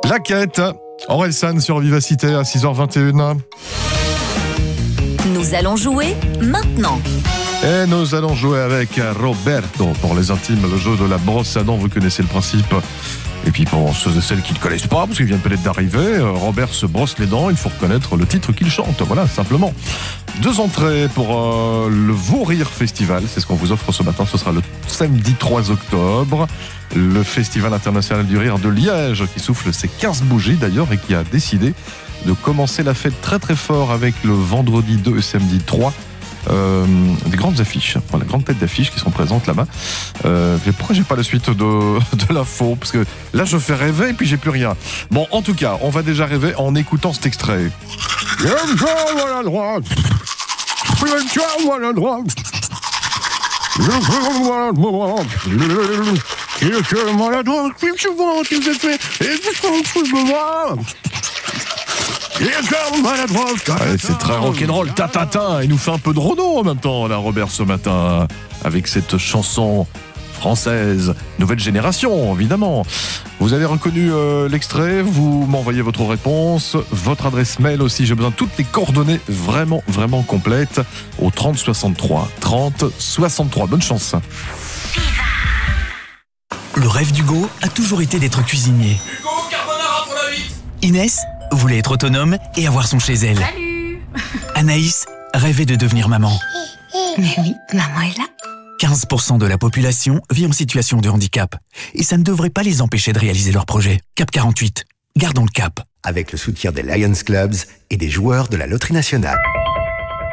La quête, Orelsan sur Vivacité à 6h21. Nous allons jouer maintenant. Et nous allons jouer avec Roberto. Pour les intimes, le jeu de la brosse à dents, vous connaissez le principe. Et puis pour ceux et celles qui ne connaissent pas, parce qu'ils viennent peut-être d'arriver, Robert se brosse les dents, il faut reconnaître le titre qu'il chante, voilà, simplement. 2 entrées pour le Vous Rire Festival, c'est ce qu'on vous offre ce matin, ce sera le samedi 3 octobre. Le Festival International du Rire de Liège, qui souffle ses 15 bougies d'ailleurs, et qui a décidé de commencer la fête très très fort avec le vendredi 2 et samedi 3. Des grandes affiches, voilà, grandes têtes d'affiches qui sont présentes là-bas. Pourquoi j'ai pas la suite de l'info? Parce que là je fais rêver et puis j'ai plus rien. Bon, en tout cas, on va déjà rêver en écoutant cet extrait. C'est très rock'n'roll, ta. Il nous fait un peu de Renaud en même temps, là, Robert, ce matin, avec cette chanson française, nouvelle génération, évidemment. Vous avez reconnu l'extrait, vous m'envoyez votre réponse, votre adresse mail aussi, j'ai besoin de toutes les coordonnées vraiment, vraiment complètes au 30 63. 30 63, bonne chance. Le rêve d'Hugo a toujours été d'être cuisinier. Hugo, carbonara pour la 8. Inès voulait être autonome et avoir son chez elle. Salut. Anaïs rêvait de devenir maman. Mais oui, maman est là. 15% de la population vit en situation de handicap. Et ça ne devrait pas les empêcher de réaliser leurs projets. Cap 48. Gardons le cap. Avec le soutien des Lions Clubs et des joueurs de la Loterie Nationale.